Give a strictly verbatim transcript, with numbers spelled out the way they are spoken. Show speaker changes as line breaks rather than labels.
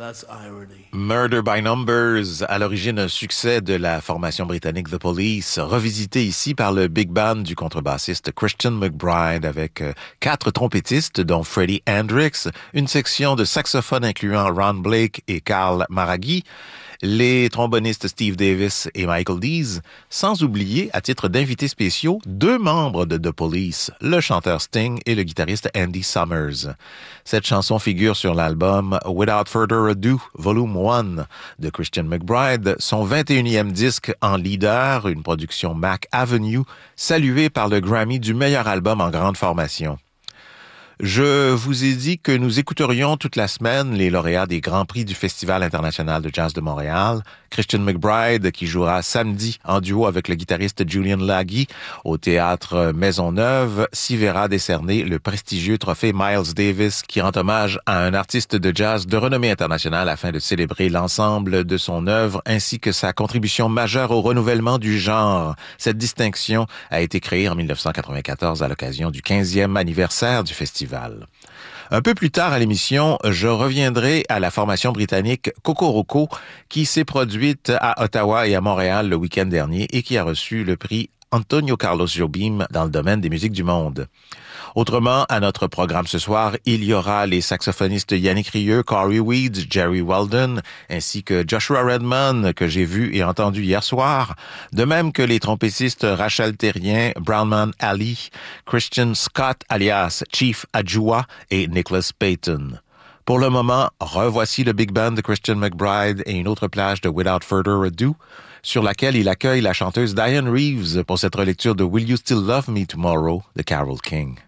That's irony.
Murder by Numbers, à l'origine un succès de la formation britannique The Police, revisité ici par le big band du contrebassiste Christian McBride avec quatre trompettistes dont Freddie Hendrix, une section de saxophone incluant Ron Blake et Carl Maraghi, les trombonistes Steve Davis et Michael Dees, sans oublier, à titre d'invités spéciaux, deux membres de The Police, le chanteur Sting et le guitariste Andy Summers. Cette chanson figure sur l'album Without Further Ado, Volume un de Christian McBride, son vingt et unième disque en leader, une production Mac Avenue, saluée par le Grammy du meilleur album en grande formation. Je vous ai dit que nous écouterions toute la semaine les lauréats des Grands Prix du Festival international de jazz de Montréal. Christian McBride, qui jouera samedi en duo avec le guitariste Julian Laghi au théâtre Maisonneuve, s'y verra décerner le prestigieux trophée Miles Davis, qui rend hommage à un artiste de jazz de renommée internationale afin de célébrer l'ensemble de son œuvre ainsi que sa contribution majeure au renouvellement du genre. Cette distinction a été créée en dix-neuf cent quatre-vingt-quatorze à l'occasion du quinzième anniversaire du festival. Un peu plus tard à l'émission, je reviendrai à la formation britannique Kokoroko qui s'est produite à Ottawa et à Montréal le week-end dernier et qui a reçu le prix Antonio Carlos Jobim dans le domaine des musiques du monde. Autrement, à notre programme ce soir, il y aura les saxophonistes Yannick Rieu, Corey Weeds, Jerry Weldon, ainsi que Joshua Redman, que j'ai vu et entendu hier soir, de même que les trompettistes Rachel Terrien, Brownman Ali, Christian Scott alias Chief Adjua et Nicholas Payton. Pour le moment, revoici le big band de Christian McBride et une autre plage de Without Further Ado, sur laquelle il accueille la chanteuse Diane Reeves pour cette relecture de Will You Still Love Me Tomorrow de Carole King.